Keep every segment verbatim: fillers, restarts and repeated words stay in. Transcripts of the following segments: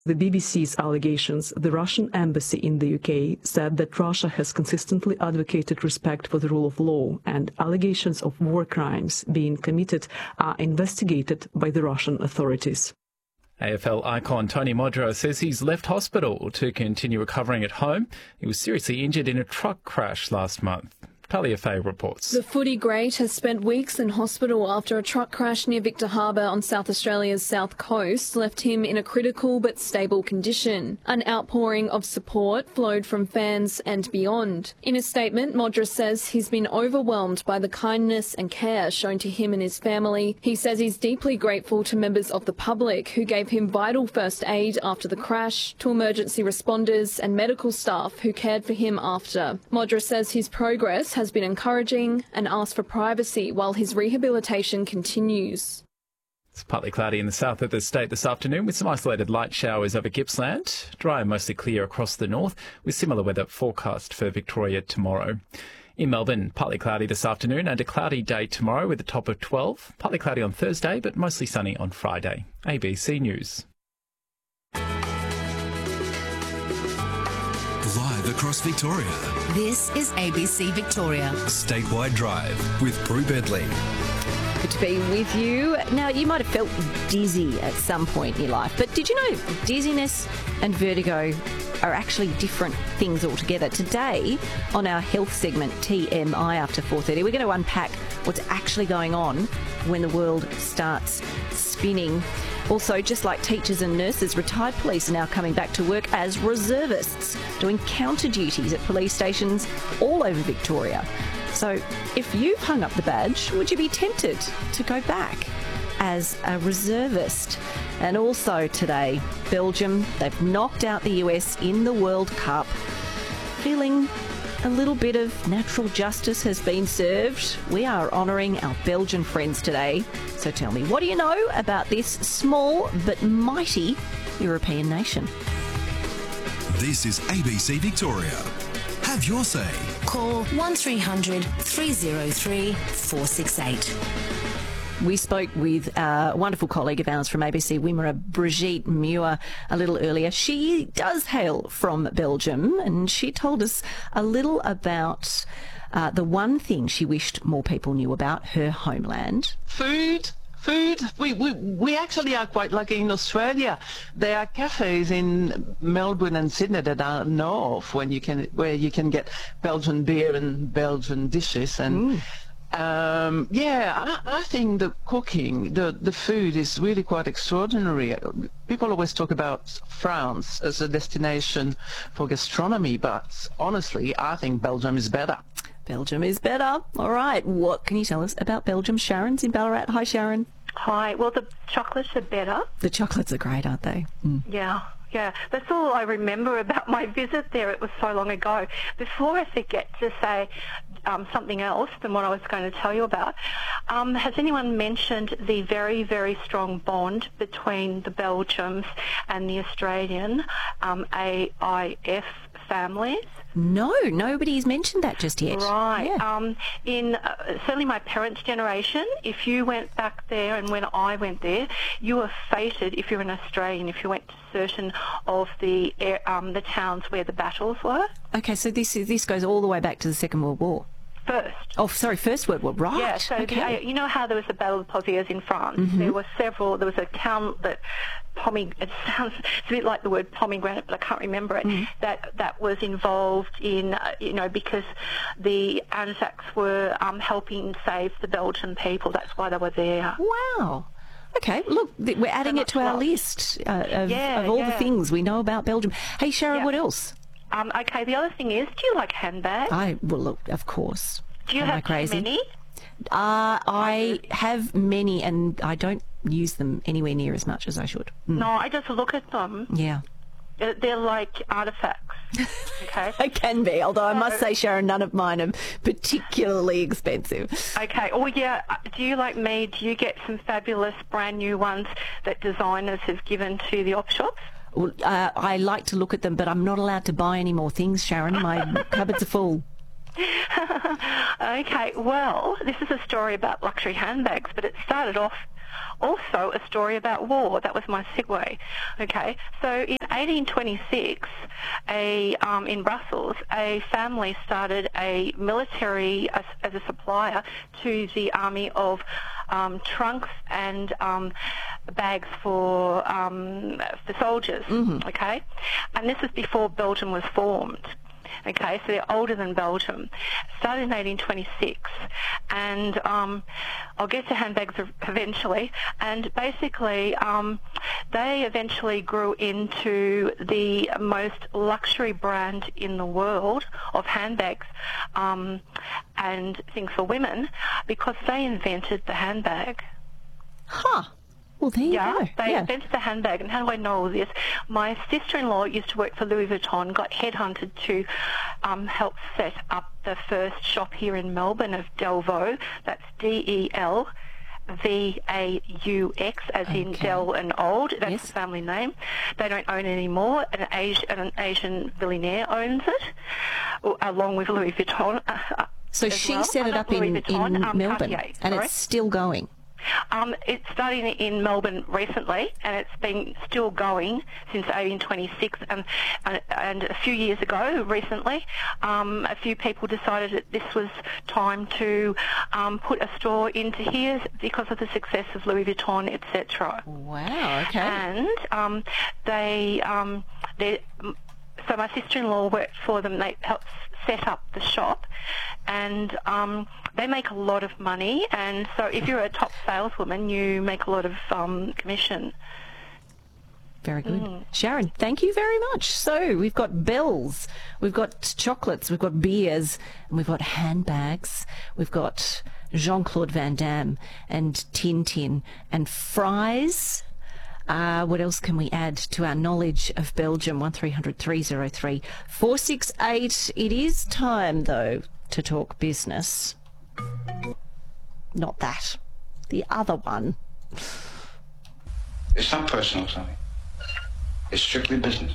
The B B C's allegations, the Russian embassy in the U K said that Russia has consistently advocated respect for the rule of law, and allegations of war crimes being committed are investigated by the Russian authorities. A F L icon Tony Modra says he's left hospital to continue recovering at home. He was seriously injured in a truck crash last month. Talia Fay reports. The footy great has spent weeks in hospital after a truck crash near Victor Harbour on South Australia's south coast left him in a critical but stable condition. An outpouring of support flowed from fans and beyond. In a statement, Modra says he's been overwhelmed by the kindness and care shown to him and his family. He says he's deeply grateful to members of the public who gave him vital first aid after the crash, to emergency responders and medical staff who cared for him after. Modra says his progress has has been encouraging and asked for privacy while his rehabilitation continues. It's partly cloudy in the south of the state this afternoon with some isolated light showers over Gippsland. Dry and mostly clear across the north with similar weather forecast for Victoria tomorrow. In Melbourne, partly cloudy this afternoon and a cloudy day tomorrow with a top of twelve. Partly cloudy on Thursday but mostly sunny on Friday. A B C News. Live across Victoria. This is A B C Victoria. Statewide Drive with Prue Bedley. Good to be with you. Now, you might have felt dizzy at some point in your life, but did you know dizziness and vertigo are actually different things altogether? Today, on our health segment, T M I after four thirty, we're going to unpack what's actually going on when the world starts spinning. Also, just like teachers and nurses, retired police are now coming back to work as reservists, doing counter duties at police stations all over Victoria. So if you've hung up the badge, would you be tempted to go back as a reservist? And also today, Belgium, they've knocked out the U S in the World Cup. Feeling a little bit of natural justice has been served. We are honouring our Belgian friends today. So tell me, what do you know about this small but mighty European nation? This is A B C Victoria. Have your say. Call one three hundred three oh three four six eight. We spoke with a wonderful colleague of ours from A B C Wimmera, Brigitte Muir, a little earlier. She does hail from Belgium, and she told us a little about uh, the one thing she wished more people knew about her homeland. Food. Food. We, we we actually are quite lucky in Australia. There are cafes in Melbourne and Sydney that are north when you can where you can get Belgian beer and Belgian dishes and. Mm. Um, yeah, I, I think the cooking, the, the food is really quite extraordinary. People always talk about France as a destination for gastronomy, but honestly, I think Belgium is better. Belgium is better. All right. What can you tell us about Belgium? Sharon's in Ballarat. Hi, Sharon. Hi. Well, the chocolates are better. The chocolates are great, aren't they? Mm. Yeah. Yeah, that's all I remember about my visit there. It was so long ago. Before I forget to say um, something else than what I was going to tell you about, um, has anyone mentioned the very, very strong bond between the Belgians and the Australian um, A I F families? No, nobody's mentioned that just yet. Right. Yeah. Um, in uh, certainly my parents' generation, if you went back there and when I went there, you were fated, if you're an Australian, if you went to certain of the um, the towns where the battles were. Okay, so this is, this goes all the way back to the Second World War. First. Oh, sorry, First World War, right. Yeah, so okay. the, you know how there was the Battle of Poitiers in France? Mm-hmm. There were several, there was a town that, Pommy, it sounds it's a bit like the word pomegranate, but I can't remember it, mm-hmm. that, that was involved in, uh, you know, because the Anzacs were um, helping save the Belgian people. That's why they were there. Wow. Okay, look, we're adding so it to our lost. list uh, of, yeah, of all yeah. the things we know about Belgium. Hey, Sharon, yeah. what else? Um, okay, the other thing is, do you like handbags? I, well, look, of course. Do you Am have I crazy? many? Uh, I have many, and I don't use them anywhere near as much as I should. Mm. No, I just look at them. Yeah. They're, they're like artefacts. Okay. They can be, although I must say, Sharon, none of mine are particularly expensive. Okay. Oh, yeah. Do you, like me, do you get some fabulous brand new ones that designers have given to the op shops? Well, uh, I like to look at them, but I'm not allowed to buy any more things, Sharon. My cupboards are full. Okay, well, this is a story about luxury handbags, but it started off also a story about war. That was my segue. Okay, so in eighteen twenty-six, a um, in Brussels, a family started a military as, as a supplier to the army of um, trunks and um, bags for um, for soldiers. Mm-hmm. Okay, and this was before Belgium was formed. Okay, so they're older than Belgium. Started in eighteen twenty-six, and um, I'll get to handbags eventually. And basically, um, they eventually grew into the most luxury brand in the world of handbags um, and things for women because they invented the handbag. Huh. Well, there you yeah, go. they yeah. invented the handbag. And how do I know all this? My sister-in-law used to work for Louis Vuitton, got headhunted to um, help set up the first shop here in Melbourne of Delvaux. That's D E L V A U X, as okay. in Del and Old. That's yes. the family name. They don't own it anymore. An Asian, an Asian billionaire owns it, along with Louis Vuitton. Uh, so she well. set it up in, Vuitton, in um, Melbourne, Cartier, and sorry. it's still going. Um, it's starting in Melbourne recently, and it's been still going since eighteen twenty-six. And, and, and a few years ago, recently, um, a few people decided that this was time to um, put a store into here because of the success of Louis Vuitton, et cetera. Wow. Okay. And um, they, um, they, so my sister-in-law worked for them. They helped set up the shop, and um, they make a lot of money. And so if you're a top saleswoman, you make a lot of um, commission. Very good. Mm. Sharon, thank you very much. So we've got bells, we've got chocolates, we've got beers, and we've got handbags, we've got Jean-Claude Van Damme and Tintin and fries. Uh, what else can we add to our knowledge of Belgium? one three hundred three oh three four six eight. It is time, though, to talk business. Not that. The other one. It's not personal, Sonny. It's strictly business.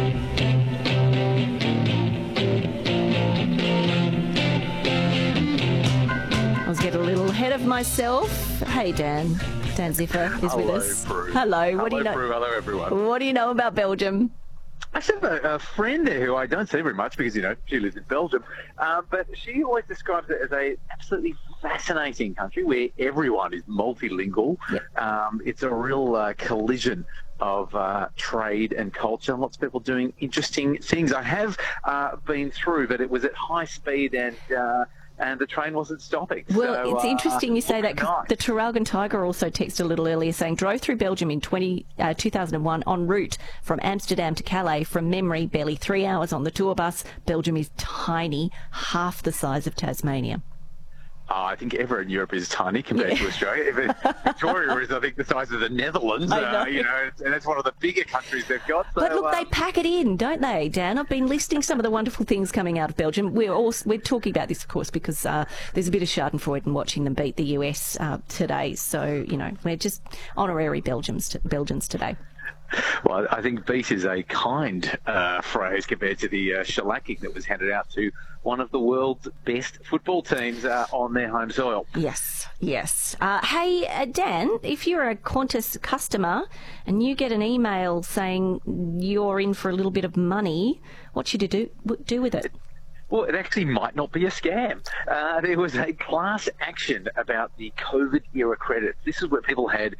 I was getting a little ahead of myself. Hey, Dan. Dan Ziffer is Hello, with us. Prue. Hello. Hello, What do you know? Prue. Hello, everyone. What do you know about Belgium? I have a, a friend there who I don't see very much because, you know, she lives in Belgium, um, but she always describes it as a absolutely fascinating country where everyone is multilingual. Yep. Um, it's a real uh, collision of uh, trade and culture, and lots of people doing interesting things. I have uh, been through, but it was at high speed and... Uh, and the train wasn't stopping. Well, so, it's uh, interesting you say that because nice. the Traralgon Tiger also texted a little earlier saying, drove through Belgium in twenty, uh, two thousand one en route from Amsterdam to Calais. From memory, barely three hours on the tour bus. Belgium is tiny, half the size of Tasmania. Oh, I think everywhere in Europe is tiny compared yeah. to Australia. Even Victoria is, I think, the size of the Netherlands. I know. Uh, you know, and it's one of the bigger countries they've got. So, but look, um, they pack it in, don't they, Dan? I've been listing some of the wonderful things coming out of Belgium. We're also, we're talking about this, of course, because uh, there's a bit of Schadenfreude in watching them beat the U S uh, today. So, you know, we're just honorary Belgians, to, Belgians today. Well, I think beat is a kind uh, phrase compared to the uh, shellacking that was handed out to one of the world's best football teams uh, on their home soil. Yes, yes. Uh, hey, uh, Dan, if you're a Qantas customer and you get an email saying you're in for a little bit of money, what should you do, do with it? Well, it actually might not be a scam. Uh, there was a class action about the COVID-era credits. This is where people had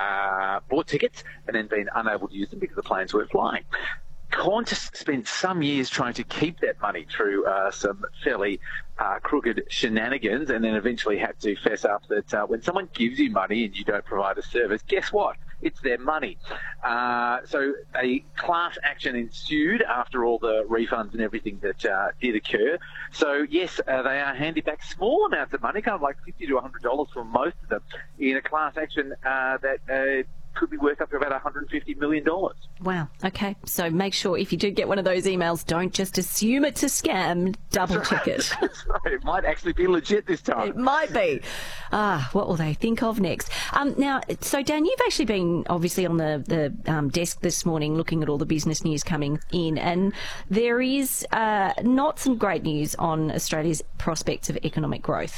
uh, bought tickets and then been unable to use them because the planes weren't flying. Qantas spent some years trying to keep that money through uh, some fairly uh, crooked shenanigans, and then eventually had to fess up that uh, when someone gives you money and you don't provide a service, guess what? It's their money. Uh, so a class action ensued after all the refunds and everything that uh, did occur. So, yes, uh, they are handing back small amounts of money, kind of like fifty to one hundred dollars for most of them, in a class action uh, that uh, could be worth up to about one hundred fifty million dollars. Wow. Okay. So make sure if you do get one of those emails, don't just assume it's a scam. Double check it. That's right. It might actually be legit this time. It might be. Ah, what will they think of next? Um, now, so Dan, you've actually been obviously on the, the um, desk this morning looking at all the business news coming in, and there is uh, not some great news on Australia's prospects of economic growth.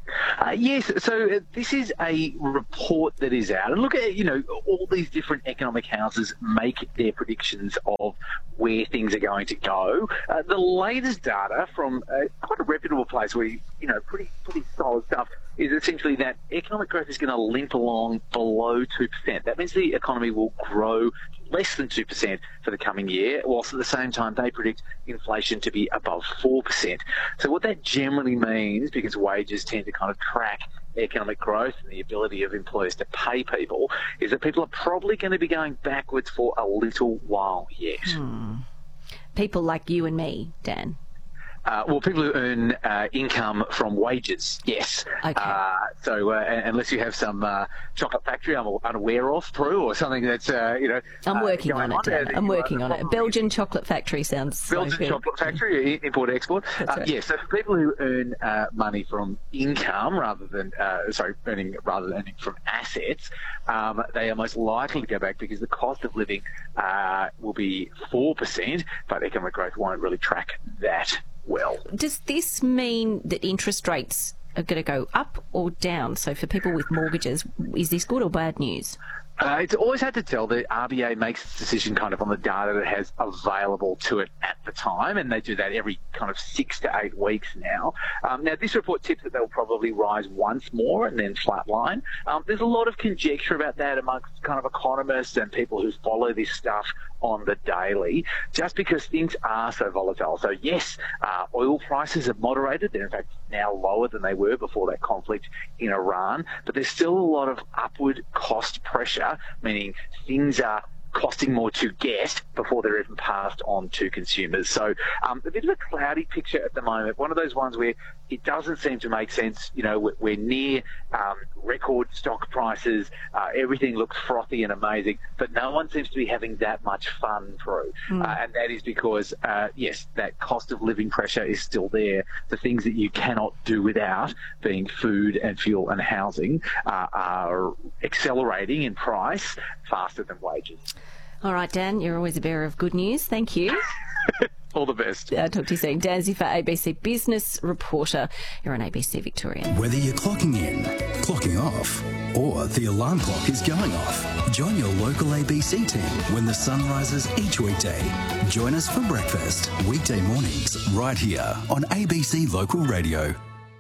Uh, yes, so uh, this is a report that is out. And look at, you know, all these different economic houses make their predictions of where things are going to go. Uh, the latest data from uh, quite a reputable place where, you know, pretty, pretty solid stuff is essentially that economic growth is going to limp along below two percent. That means the economy will grow less than two percent for the coming year, whilst at the same time they predict inflation to be above four percent. So what that generally means, because wages tend to kind of track economic growth and the ability of employers to pay people, is that people are probably going to be going backwards for a little while yet. Hmm. People like you and me, Dan. Uh, well, people who earn uh, income from wages, yes. Okay. Uh, so uh, unless you have some uh, chocolate factory I'm unaware of, Prue, or something that's, uh, you know... I'm uh, working on it, Dan. I'm working on it. Probably... Belgian chocolate factory sounds Belgian so good. chocolate factory, import-export. That's Uh, right. yeah, so for people who earn uh, money from income rather than, uh, sorry, earning rather than earning from assets, um, they are most likely to go back because the cost of living uh, will be four percent, but economic growth won't really track that well. Does this mean that interest rates are going to go up or down? So for people with mortgages, is this good or bad news? Uh, it's always hard to tell. The R B A makes its decision kind of on the data that it has available to it at the time, and they do that every kind of six to eight weeks now. Um, now, this report tips that they'll probably rise once more and then flatline. Um, there's a lot of conjecture about that amongst kind of economists and people who follow this stuff on the daily, just because things are so volatile. So, yes, uh, oil prices have moderated. They're, in fact, now lower than they were before that conflict in Iran, but there's still a lot of upward cost pressure, meaning things are costing more to get before they're even passed on to consumers. So um, a bit of a cloudy picture at the moment, one of those ones where it doesn't seem to make sense. You know, we're, we're near um, record stock prices, uh, everything looks frothy and amazing, but no one seems to be having that much fun through. Mm. Uh, and that is because, uh, yes, that cost of living pressure is still there. The things that you cannot do without, being food and fuel and housing, uh, are accelerating in price faster than wages. All right, Dan, you're always a bearer of good news. Thank you. All the best. Uh, talk to you soon. Dan Ziffer, A B C business reporter. You're on A B C Victoria. Whether you're clocking in, clocking off, or the alarm clock is going off, join your local A B C team when the sun rises each weekday. Join us for breakfast, weekday mornings, right here on A B C Local Radio.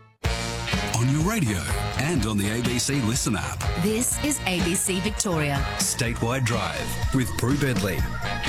On your radio and on the A B C Listen app. This is A B C Victoria. Statewide Drive with Prue Bedley.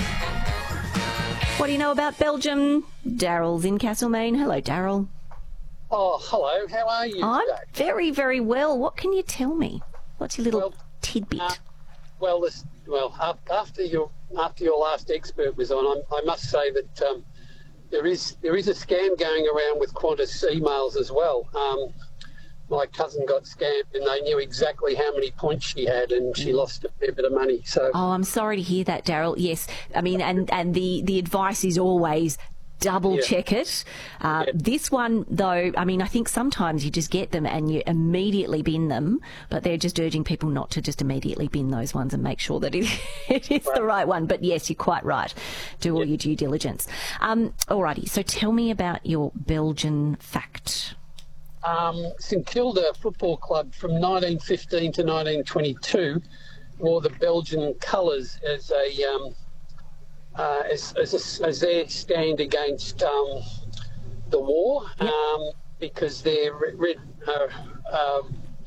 What do you know about Belgium? Daryl's in Castlemaine. Hello, Daryl. Oh, hello. How are you I'm today? very, very well. What can you tell me? What's your little well, tidbit? Uh, well, this, well, after your after your last expert was on, I, I must say that um, there is there is a scam going around with Qantas emails as well. Um, my cousin got scammed and they knew exactly how many points she had and she lost a fair bit of money. So, oh, I'm sorry to hear that, Daryl. Yes, I mean, and, and the, the advice is always double yeah. check it. Uh, yeah. This one, though, I mean, I think sometimes you just get them and you immediately bin them, but they're just urging people not to just immediately bin those ones and make sure that it, it is right. the right one. But yes, you're quite right. Do all yeah. your due diligence. Um, alrighty, so tell me about your Belgian fact. Um, St Kilda Football Club from nineteen fifteen to nineteen twenty-two wore the Belgian colours as a um, uh, as, as, a, as their stand against um, the war, yep. um, because their red, uh, uh,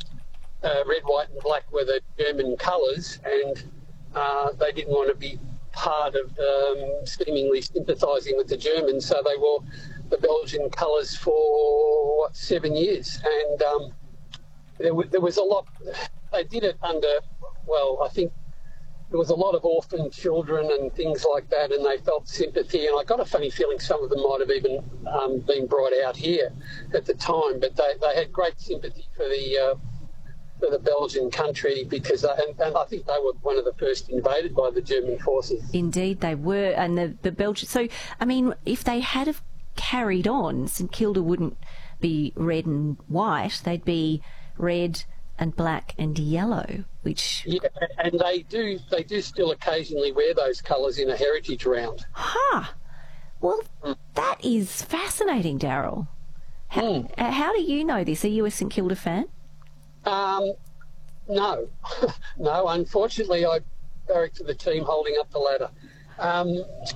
uh, red, white, and black were the German colours, and uh, they didn't want to be part of um, seemingly sympathising with the Germans, so they wore the Belgian colours for what, seven years, and um, there, w- there was a lot. They did it under, well, I think there was a lot of orphan children and things like that, and they felt sympathy. And I got a funny feeling some of them might have even um, been brought out here at the time, but they, they had great sympathy for the uh, for the Belgian country because, they, and, and I think they were one of the first invaded by the German forces. Indeed, they were, and the the Belgian. So, I mean, if they had have carried on, St Kilda wouldn't be red and white, they'd be red and black and yellow, which... Yeah, and they do they do still occasionally wear those colours in a heritage round. Ha! Huh. Well, mm. that is fascinating, Daryl. How, Mm. uh, how do you know this? Are you a St Kilda fan? Um, no, no. Unfortunately, I barracked for the team holding up the ladder. Um,